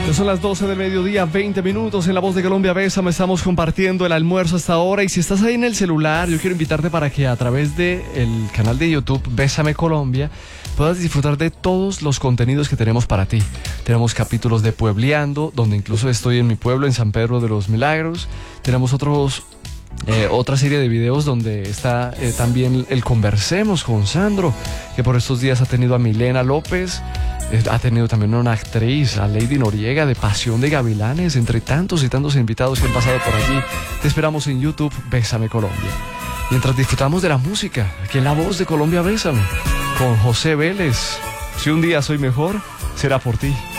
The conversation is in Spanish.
Ya son las 12 del mediodía, 20 minutos en La Voz de Colombia. Bésame, estamos compartiendo el almuerzo hasta ahora. Y si estás ahí en el celular, yo quiero invitarte para que a través del canal de YouTube Bésame Colombia puedas disfrutar de todos los contenidos que tenemos para ti. Tenemos capítulos de Puebleando, donde incluso estoy en mi pueblo, en San Pedro de los Milagros. Tenemos otra serie de videos donde está también el Conversemos con Sandro, que por estos días ha tenido a Milena López. Ha tenido también una actriz, a Lady Noriega, de Pasión de Gavilanes, entre tantos y tantos invitados que han pasado por allí. Te esperamos en YouTube, Bésame Colombia. Mientras disfrutamos de la música, aquí en La Voz de Colombia, Bésame, con José Vélez. Si un día soy mejor, será por ti.